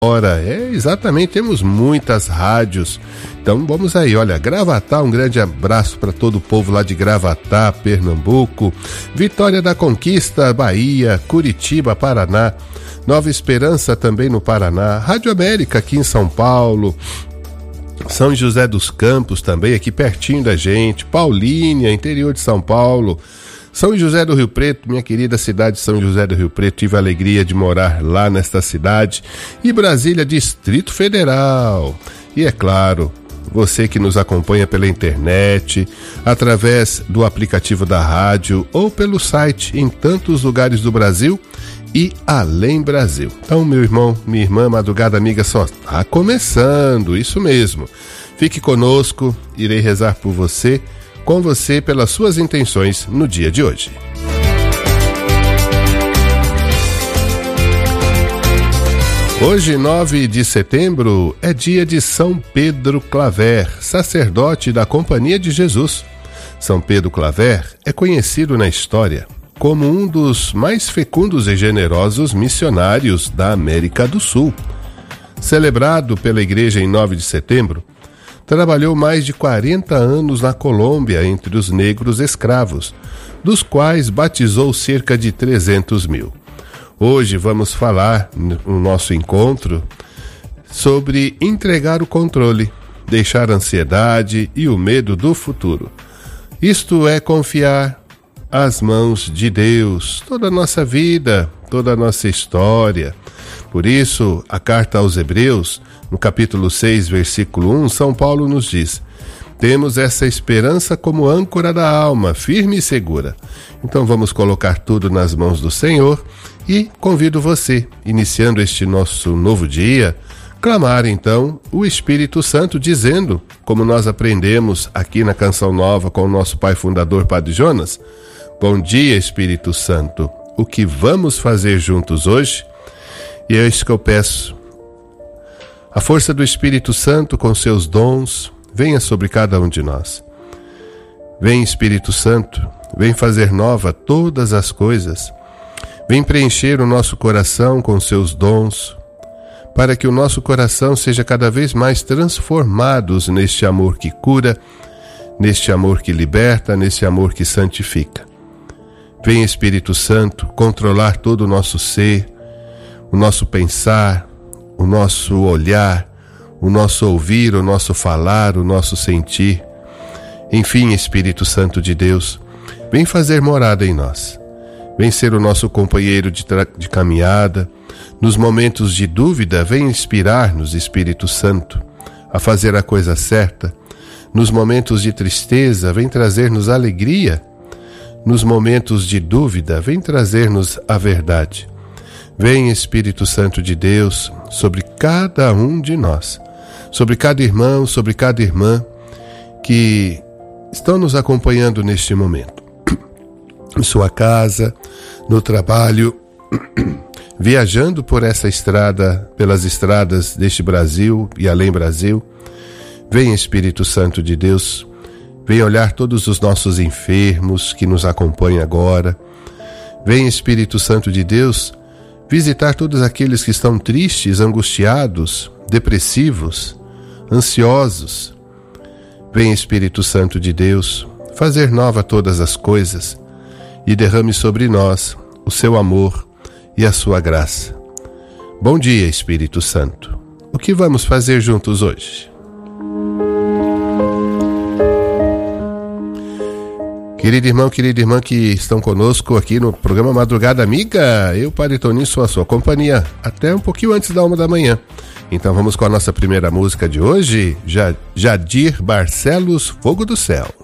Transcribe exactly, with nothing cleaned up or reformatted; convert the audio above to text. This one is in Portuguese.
Ora, é, exatamente, temos muitas rádios. Então vamos aí, olha, Gravatá, um grande abraço para todo o povo lá de Gravatá, Pernambuco, Vitória da Conquista, Bahia, Curitiba, Paraná, Nova Esperança também no Paraná, Rádio América aqui em São Paulo, São José dos Campos também aqui pertinho da gente, Paulínia, interior de São Paulo, São José do Rio Preto, minha querida cidade de São José do Rio Preto, tive a alegria de morar lá nesta cidade, e Brasília, Distrito Federal. E é claro, você que nos acompanha pela internet, através do aplicativo da rádio ou pelo site em tantos lugares do Brasil e além Brasil. Então, meu irmão, minha irmã, Madrugada Amiga só está começando, isso mesmo. Fique conosco, irei rezar por você, com você, pelas suas intenções no dia de hoje. Hoje, nove de setembro, é dia de São Pedro Claver, sacerdote da Companhia de Jesus. São Pedro Claver é conhecido na história como um dos mais fecundos e generosos missionários da América do Sul. Celebrado pela Igreja em nove de setembro, trabalhou mais de quarenta anos na Colômbia entre os negros escravos, dos quais batizou cerca de trezentos mil. Hoje vamos falar, no nosso encontro, sobre entregar o controle, deixar a ansiedade e o medo do futuro. Isto é confiar às mãos de Deus toda a nossa vida, toda a nossa história. Por isso, a carta aos Hebreus, no capítulo seis, versículo um, São Paulo nos diz: temos essa esperança como âncora da alma, firme e segura. Então vamos colocar tudo nas mãos do Senhor e convido você, iniciando este nosso novo dia, clamar então o Espírito Santo, dizendo, como nós aprendemos aqui na Canção Nova com o nosso pai fundador, Padre Jonas: bom dia, Espírito Santo, o que vamos fazer juntos hoje? E é isso que eu peço. A força do Espírito Santo com seus dons venha sobre cada um de nós. Vem, Espírito Santo, vem fazer nova todas as coisas. Vem preencher o nosso coração com seus dons, para que o nosso coração seja cada vez mais transformado neste amor que cura, neste amor que liberta, neste amor que santifica. Vem, Espírito Santo, controlar todo o nosso ser, o nosso pensar, o nosso olhar, o nosso ouvir, o nosso falar, o nosso sentir. Enfim, Espírito Santo de Deus, vem fazer morada em nós. Vem ser o nosso companheiro de, tra- de caminhada. Nos momentos de dúvida, vem inspirar-nos, Espírito Santo, a fazer a coisa certa. Nos momentos de tristeza, vem trazer-nos alegria. Nos momentos de dúvida, vem trazer-nos a verdade. Vem, Espírito Santo de Deus, sobre cada um de nós, sobre cada irmão, sobre cada irmã que estão nos acompanhando neste momento. Em sua casa, no trabalho, viajando por essa estrada, pelas estradas deste Brasil e além Brasil. Vem, Espírito Santo de Deus, vem olhar todos os nossos enfermos que nos acompanham agora. Vem, Espírito Santo de Deus, visitar todos aqueles que estão tristes, angustiados, depressivos, ansiosos. Vem, Espírito Santo de Deus, fazer nova todas as coisas e derrame sobre nós o seu amor e a sua graça. Bom dia, Espírito Santo. O que vamos fazer juntos hoje? Querido irmão, querida irmã que estão conosco aqui no programa Madrugada Amiga, eu, Padre Toninho, sou a sua companhia até um pouquinho antes da uma da manhã. Então vamos com a nossa primeira música de hoje, Jadir Barcelos, Fogo do Céu.